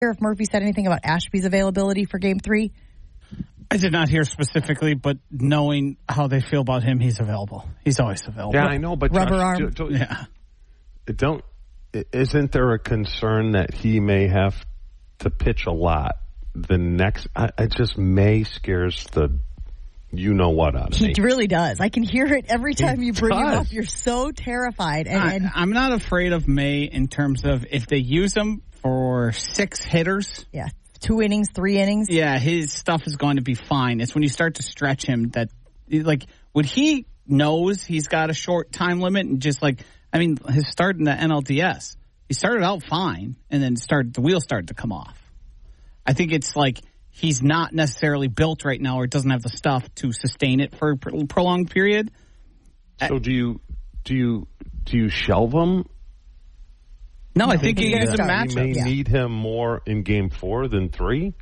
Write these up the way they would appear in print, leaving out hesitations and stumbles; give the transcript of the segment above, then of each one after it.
If Murphy said anything about Ashby's availability for Game 3? I did not hear specifically, but knowing how they feel about him, he's available. He's always available. Yeah, I know, but rubber Josh, arm. Isn't there a concern that he may have to pitch a lot the next? It just scares the you-know-what out of me. He really does. I can hear it every time you bring him up. You're so terrified. And I'm not afraid of May in terms of if they use him for 6 hitters. Yeah, 2 innings, 3 innings. Yeah, his stuff is going to be fine. It's when you start to stretch him that, like, when he knows he's got a short time limit and just like, I mean, his start in the NLDS, he started out fine and then the wheels started to come off. I think it's like he's not necessarily built right now or doesn't have the stuff to sustain it for a prolonged period. So do you shelve him? No, I think he has a matchup. You may need him more in Game 4 than 3.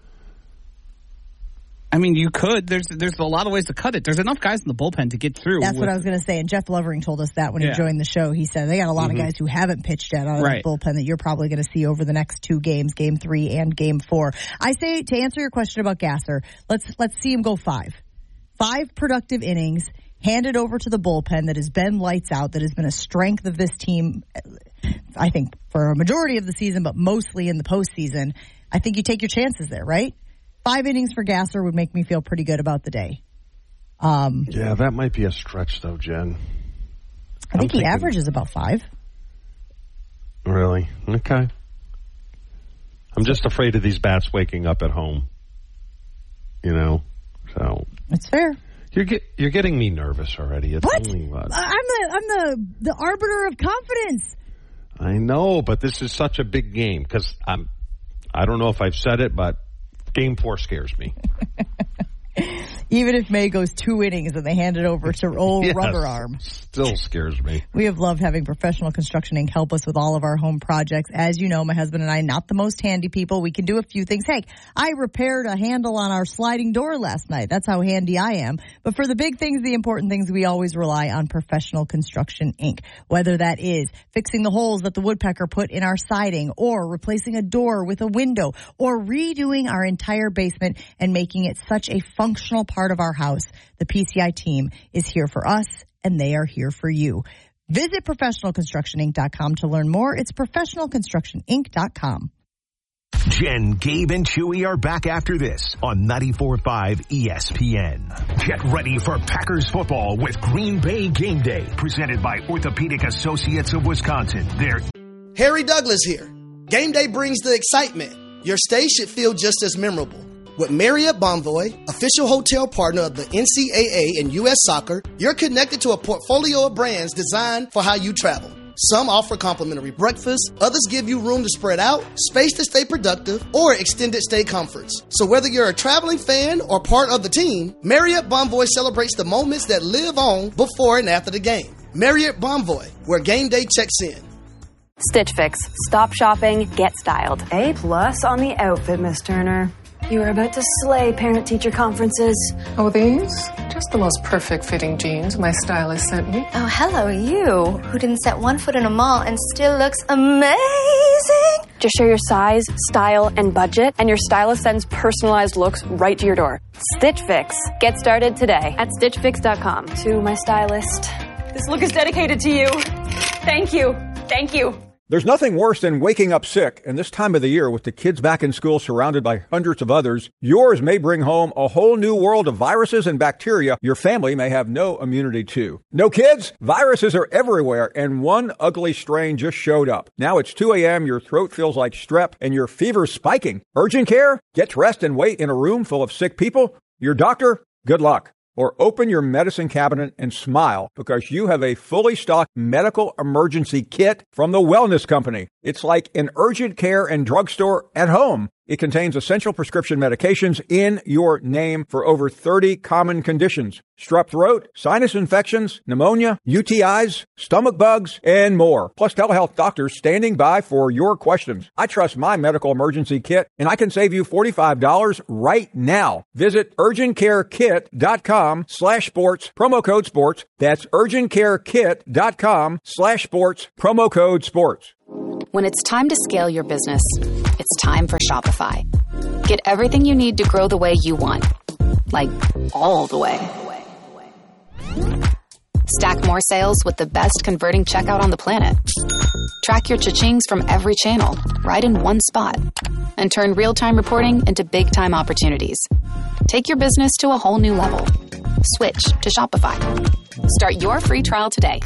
I mean, you could. There's a lot of ways to cut it. There's enough guys in the bullpen to get through. That's what I was going to say. And Jeff Lovering told us that when he joined the show. He said they got a lot of guys who haven't pitched yet out of the bullpen that you're probably going to see over the next 2 games, Game 3 and Game 4. I say, to answer your question about Gasser, let's see him go 5. 5 productive innings handed over to the bullpen that has been lights out, that has been a strength of this team, I think, for a majority of the season, but mostly in the postseason. I think you take your chances there, right? 5 innings for Gasser would make me feel pretty good about the day. Yeah, that might be a stretch, though, Jen. I think he averages about 5. Really? Okay. I'm just afraid of these bats waking up at home. You know, so it's fair. You're getting me nervous already. It's what? Only what? I'm the arbiter of confidence. I know, but this is such a big game because I don't know if I've said it, but Game 4 scares me. Even if May goes 2 innings and they hand it over to Rubber Arm. Still scares me. We have loved having Professional Construction Inc. help us with all of our home projects. As you know, my husband and I, not the most handy people. We can do a few things. Hey, I repaired a handle on our sliding door last night. That's how handy I am. But for the big things, the important things, we always rely on Professional Construction Inc. Whether that is fixing the holes that the woodpecker put in our siding, or replacing a door with a window, or redoing our entire basement and making it such a functional part of our house, the PCI team is here for us, and they are here for you. Visit ProfessionalConstructionInc.com to learn more. It's ProfessionalConstructionInc.com. Jen, Gabe, and Chewy are back after this on 94.5 ESPN. Get ready for Packers football with Green Bay Game Day, presented by Orthopedic Associates of Wisconsin. Harry Douglas here. Game Day brings the excitement. Your stay should feel just as memorable. With Marriott Bonvoy, official hotel partner of the NCAA and U.S. Soccer, you're connected to a portfolio of brands designed for how you travel. Some offer complimentary breakfast, others give you room to spread out, space to stay productive, or extended stay comforts. So whether you're a traveling fan or part of the team, Marriott Bonvoy celebrates the moments that live on before and after the game. Marriott Bonvoy, where game day checks in. Stitch Fix. Stop shopping, get styled. A+ on the outfit, Miss Turner. You are about to slay parent-teacher conferences. Oh, these? Just the most perfect-fitting jeans my stylist sent me. Oh, hello, you, who didn't set one foot in a mall and still looks amazing. Just share your size, style, and budget, and your stylist sends personalized looks right to your door. Stitch Fix. Get started today at StitchFix.com. To my stylist, this look is dedicated to you. Thank you. Thank you. There's nothing worse than waking up sick, and this time of the year with the kids back in school surrounded by hundreds of others, yours may bring home a whole new world of viruses and bacteria your family may have no immunity to. No kids? Viruses are everywhere, and one ugly strain just showed up. Now it's 2 a.m., your throat feels like strep, and your fever's spiking. Urgent care? Get dressed and wait in a room full of sick people? Your doctor? Good luck. Or open your medicine cabinet and smile because you have a fully stocked medical emergency kit from the Wellness Company. It's like an urgent care and drugstore at home. It contains essential prescription medications in your name for over 30 common conditions. Strep throat, sinus infections, pneumonia, UTIs, stomach bugs, and more. Plus telehealth doctors standing by for your questions. I trust my medical emergency kit, and I can save you $45 right now. Visit urgentcarekit.com/sports, promo code sports. That's urgentcarekit.com/sports, promo code sports. When it's time to scale your business, it's time for Shopify. Get everything you need to grow the way you want. Like, all the way. Stack more sales with the best converting checkout on the planet. Track your cha-chings from every channel, right in one spot. And turn real-time reporting into big-time opportunities. Take your business to a whole new level. Switch to Shopify. Start your free trial today.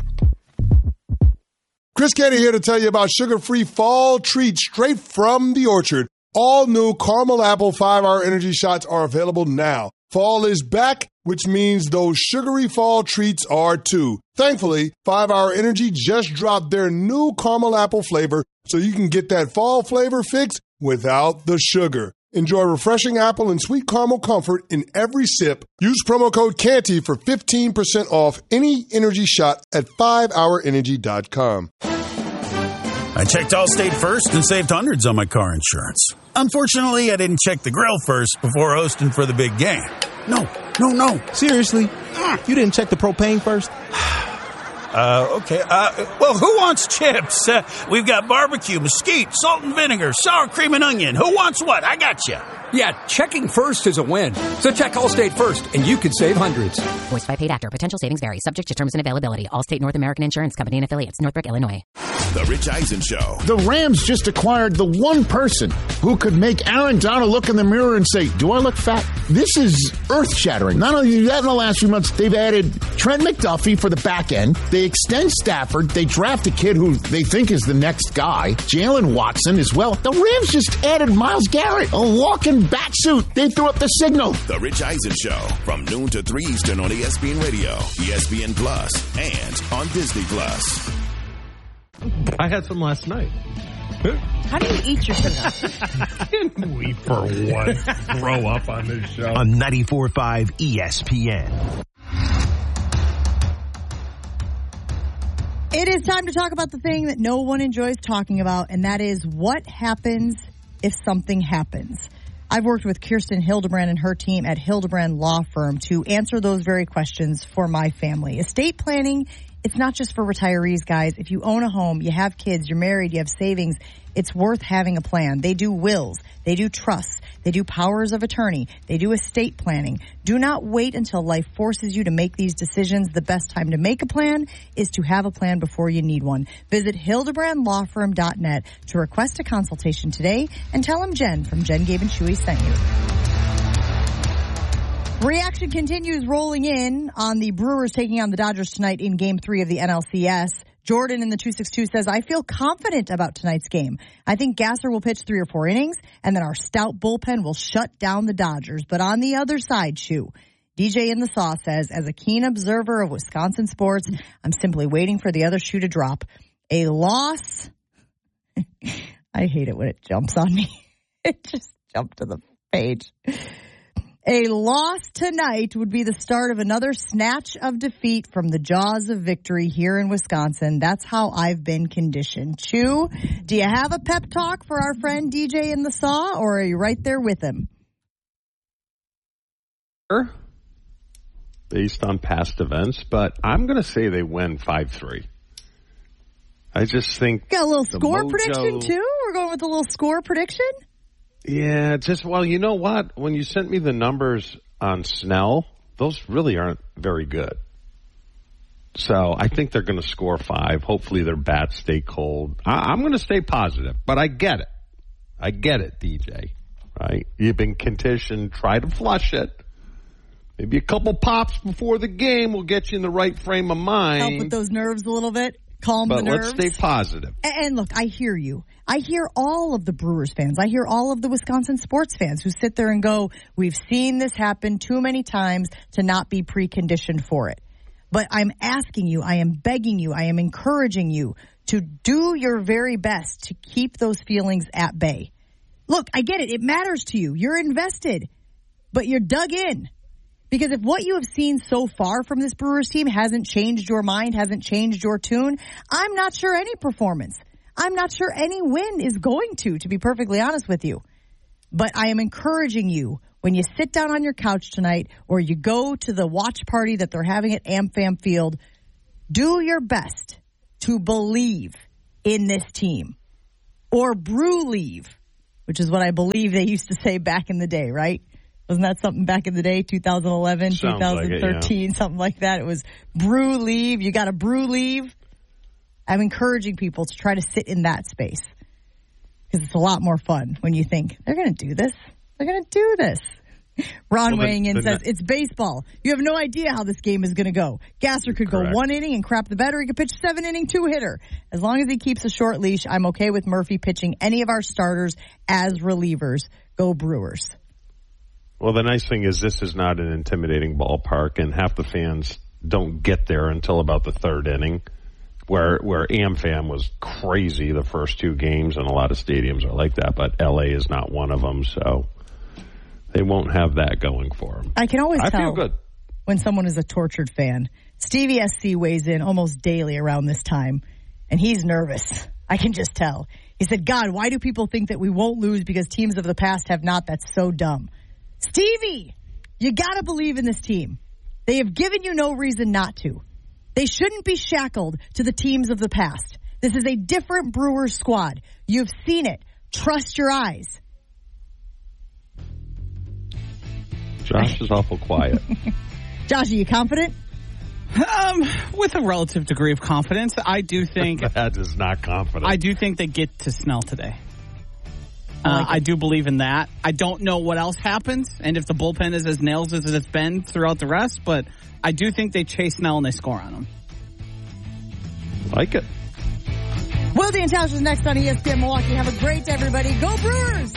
Chris Canty here to tell you about sugar-free fall treats straight from the orchard. All new caramel apple 5-hour energy shots are available now. Fall is back, which means those sugary fall treats are too. Thankfully, 5-hour energy just dropped their new caramel apple flavor so you can get that fall flavor fix without the sugar. Enjoy refreshing apple and sweet caramel comfort in every sip. Use promo code CANTY for 15% off any energy shot at 5hourenergy.com. I checked Allstate first and saved hundreds on my car insurance. Unfortunately, I didn't check the grill first before hosting for the big game. No. Seriously? You didn't check the propane first? Okay. Well, who wants chips? We've got barbecue, mesquite, salt and vinegar, sour cream and onion. Who wants what? I got you. Yeah, checking first is a win. So check Allstate first, and you could save hundreds. Voiced by paid actor. Potential savings vary. Subject to terms and availability. Allstate North American Insurance Company and affiliates. Northbrook, Illinois. The Rich Eisen Show. The Rams just acquired the one person who could make Aaron Donald look in the mirror and say, do I look fat? This is earth-shattering. Not only that, in the last few months, they've added Trent McDuffie for the back end. They extend Stafford. They draft a kid who they think is the next guy. Jalen Watson as well. The Rams just added Myles Garrett, a walking bat suit. They threw up the signal. The Rich Eisen Show from noon to 3 Eastern on ESPN Radio, ESPN Plus, and on Disney Plus. I had some last night. How do you eat your tuna? Can we, for once, grow up on this show? On 94.5 ESPN. It is time to talk about the thing that no one enjoys talking about, and that is what happens if something happens. I've worked with Kirsten Hildebrand and her team at Hildebrand Law Firm to answer those very questions for my family. Estate planning, it's not just for retirees, guys. If you own a home, you have kids, you're married, you have savings, it's worth having a plan. They do wills, they do trusts, they do powers of attorney, they do estate planning. Do not wait until life forces you to make these decisions. The best time to make a plan is to have a plan before you need one. Visit HildebrandLawFirm.net to request a consultation today and tell them Jen from Jen, Gabe, and Chewy sent you. Reaction continues rolling in on the Brewers taking on the Dodgers tonight in Game 3 of the NLCS. Jordan in the 262 says, I feel confident about tonight's game. I think Gasser will pitch 3 or 4 innings, and then our stout bullpen will shut down the Dodgers. But on the other side, Chew, DJ in the Saw says, as a keen observer of Wisconsin sports, I'm simply waiting for the other shoe to drop. A loss. I hate it when it jumps on me. It just jumped to the page. A loss tonight would be the start of another snatch of defeat from the jaws of victory here in Wisconsin. That's how I've been conditioned. Chew, do you have a pep talk for our friend DJ in the Saw, or are you right there with him? Based on past events, but I'm going to say they win 5-3. I just think... Got a little score prediction, too? We're going with a little score prediction? Yeah, well, you know what? When you sent me the numbers on Snell, those really aren't very good. So I think they're going to score 5. Hopefully their bats stay cold. I'm going to stay positive, but I get it. I get it, DJ. Right? You've been conditioned. Try to flush it. Maybe a couple pops before the game will get you in the right frame of mind. Help with those nerves a little bit. Calm the nerves. But let's stay positive. And look, I hear you. I hear all of the Brewers fans. I hear all of the Wisconsin sports fans who sit there and go, we've seen this happen too many times to not be preconditioned for it. But I'm asking you, I am begging you, I am encouraging you to do your very best to keep those feelings at bay. Look, I get it. It matters to you. You're invested, but you're dug in. Because if what you have seen so far from this Brewers team hasn't changed your mind, hasn't changed your tune, I'm not sure any performance, I'm not sure any win is going to be perfectly honest with you. But I am encouraging you, when you sit down on your couch tonight or you go to the watch party that they're having at AmFam Field, do your best to believe in this team. or brew leave, which is what I believe they used to say back in the day, right? Wasn't that something back in the day, 2011, Sounds 2013, like it, something like that? It was brew leave. You got to brew leave. I'm encouraging people to try to sit in that space because it's a lot more fun when you think, they're going to do this. They're going to do this. Ron weighing in says, it's baseball. You have no idea how this game is going to go. Gasser could go 1 inning and crap the bed, or he could pitch 7-inning 2-hitter. As long as he keeps a short leash, I'm okay with Murphy pitching any of our starters as relievers. Go Brewers. Well, the nice thing is this is not an intimidating ballpark, and half the fans don't get there until about the 3rd inning, where AmFam was crazy the first 2 games, and a lot of stadiums are like that, but L.A. is not one of them, so they won't have that going for them. I can always tell feel good when someone is a tortured fan. Stevie SC weighs in almost daily around this time, and he's nervous. I can just tell. He said, God, why do people think that we won't lose because teams of the past have not? That's so dumb. Stevie, you got to believe in this team. They have given you no reason not to. They shouldn't be shackled to the teams of the past. This is a different Brewers squad. You've seen it. Trust your eyes. Josh is awful quiet. Josh, are you confident? With a relative degree of confidence. I do think... That is not confident. I do think they get to Snell today. I do believe in that. I don't know what else happens and if the bullpen is as nails as it's been throughout the rest, but I do think they chase Snell and they score on him. Like it. Wilde and Tausch is next on ESPN Milwaukee. Have a great day, everybody. Go Brewers!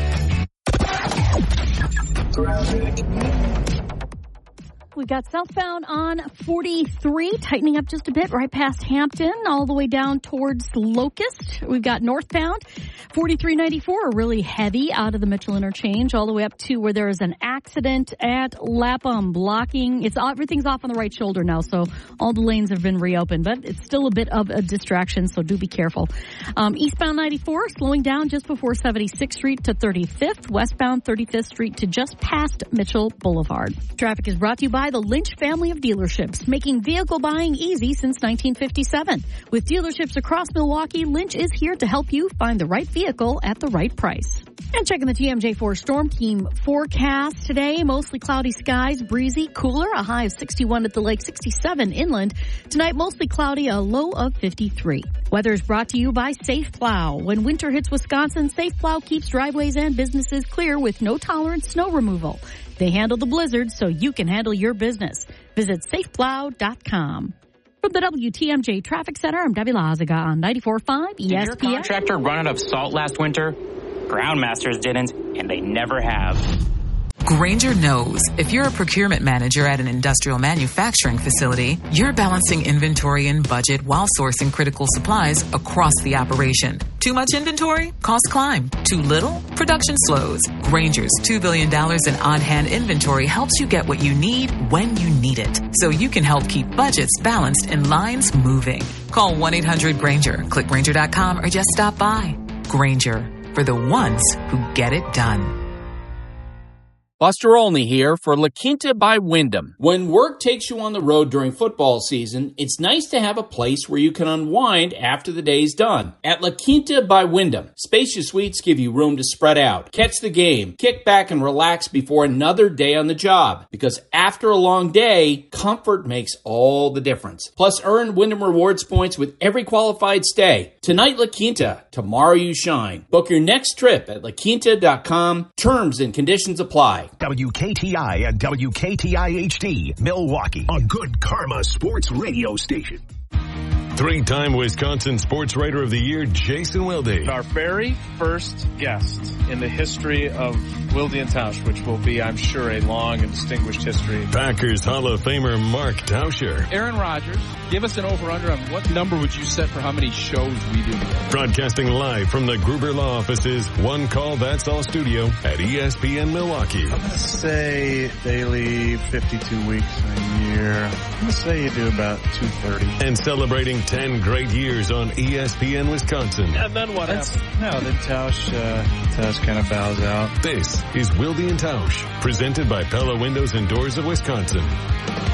We've got southbound on 43, tightening up just a bit right past Hampton, all the way down towards Locust. We've got northbound 4394, really heavy out of the Mitchell interchange, all the way up to where there is an accident at Lapham, blocking. Everything's off on the right shoulder now, so all the lanes have been reopened, but it's still a bit of a distraction, so do be careful. Eastbound 94, slowing down just before 76th Street to 35th, westbound 35th Street to just past Mitchell Boulevard. Traffic is brought to you by the Lynch family of dealerships, making vehicle buying easy since 1957. With dealerships across Milwaukee, Lynch is here to help you find the right vehicle at the right price. And checking the TMJ4 Storm Team forecast today, mostly cloudy skies, breezy, cooler, a high of 61 at the lake, 67 inland. Tonight, mostly cloudy, a low of 53. Weather is brought to you by Safe Plow. When winter hits Wisconsin, Safe Plow keeps driveways and businesses clear with no tolerance snow removal. They handle the blizzards so you can handle your business. Visit safeplow.com. From the WTMJ Traffic Center, I'm Debbie Lazaga on 94.5 ESPN. Did your contractor run out of salt last winter? Groundmasters didn't, and they never have. Grainger knows if you're a procurement manager at an industrial manufacturing facility, you're balancing inventory and budget while sourcing critical supplies across the operation. Too much inventory? Costs climb. Too little? Production slows. Grainger's $2 billion in on-hand inventory helps you get what you need when you need it, so you can help keep budgets balanced and lines moving. Call 1-800-GRAINGER, click Grainger.com, or just stop by. Grainger, for the ones who get it done. Buster Olney here for La Quinta by Wyndham. When work takes you on the road during football season, it's nice to have a place where you can unwind after the day's done. At La Quinta by Wyndham, spacious suites give you room to spread out, catch the game, kick back and relax before another day on the job. Because after a long day, comfort makes all the difference. Plus, earn Wyndham Rewards points with every qualified stay. Tonight, La Quinta. Tomorrow, you shine. Book your next trip at laquinta.com. Terms and conditions apply. WKTI and WKTI HD, Milwaukee, a good karma sports radio station. Three-time Wisconsin Sports Writer of the Year, Jason Wilde. Our very first guest in the history of Wilde and Tausch, which will be, I'm sure, a long and distinguished history. Packers Hall of Famer Mark Tauscher. Aaron Rodgers, give us an over-under on what number would you set for how many shows we do together? Broadcasting live from the Gruber Law Offices, One Call That's All studio at ESPN Milwaukee. I'm going to say daily 52 weeks a year. I'm going to say you do about 230. And celebrating 10 great years on ESPN Wisconsin. And then what happens? No, then Tausch kind of bows out. This is Wilde and Tausch, presented by Pella Windows and Doors of Wisconsin.